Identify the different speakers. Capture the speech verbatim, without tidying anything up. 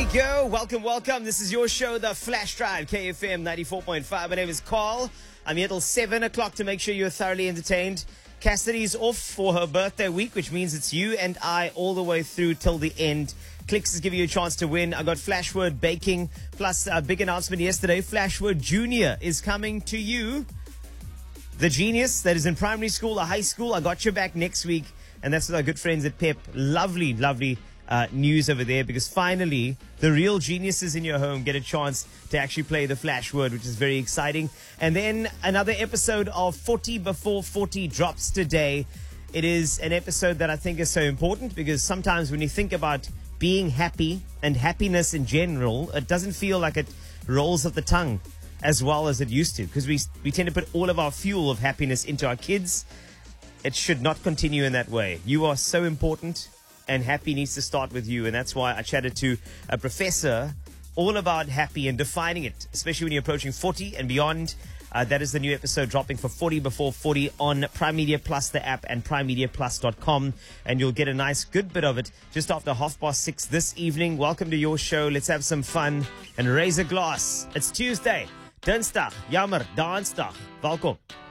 Speaker 1: we go. Welcome, welcome. This is your show, The Flash Drive, K F M ninety-four point five. My name is Carl. I'm here till seven o'clock to make sure you're thoroughly entertained. Cassidy's off for her birthday week, which means it's you and I all the way through till the end. Clicks is giving you a chance to win. I got Flashword baking, plus a big announcement yesterday. Flashword Junior is coming to you. The genius that is in primary school or high school, I got your back next week. And that's with our good friends at Pep. Lovely, lovely uh, news over there, because finally the real geniuses in your home get a chance to actually play the Flash Word, which is very exciting. And then another episode of forty before forty drops today. It is an episode that I think is so important, because sometimes when you think about being happy and happiness in general, it doesn't feel like it rolls off the tongue as well as it used to, because we, we tend to put all of our fuel of happiness into our kids. It should not continue in that way. You are so important, and happy needs to start with you. And that's why I chatted to a professor all about happy and defining it, especially when you're approaching forty and beyond. Uh, that is the new episode dropping for forty before forty on Prime Media Plus, the app, and prime media plus dot com. And you'll get a nice good bit of it just after half past six this evening. Welcome to your show. Let's have some fun and raise a glass. It's Tuesday. Dinsdag, jammer, Dansdag. Welkom.